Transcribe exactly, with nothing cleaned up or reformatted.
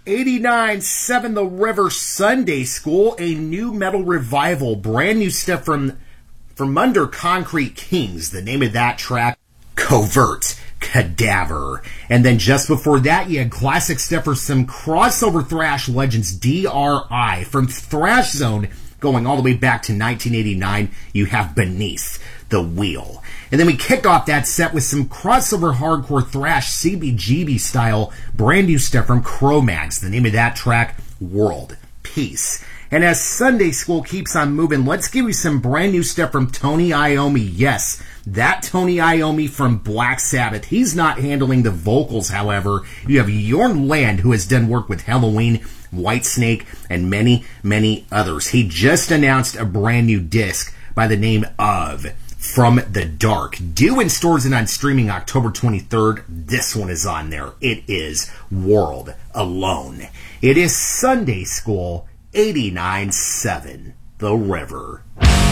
eighty-nine seven The River Sunday School, a new metal revival, brand new stuff from from under Concrete Kings. The name of that track, Covert Cadaver. And then just before that, you had classic stuff for some crossover thrash legends, D R I. From Thrash Zone, going all the way back to nineteen eighty-nine, you have Beneath the Wheel. And then we kick off that set with some crossover hardcore thrash C B G B style, brand new stuff from Cro-Mags. The name of that track, World Peace. And as Sunday School keeps on moving, let's give you some brand new stuff from Tony Iommi. Yes, that Tony Iommi from Black Sabbath. He's not handling the vocals, however. You have Jorn Land, who has done work with Helloween, Whitesnake, and many, many others. He just announced a brand new disc by the name of From the Dark. Due in stores and on streaming October twenty-third. This one is on there. It is World Alone. It is Sunday School eighty-nine seven The River.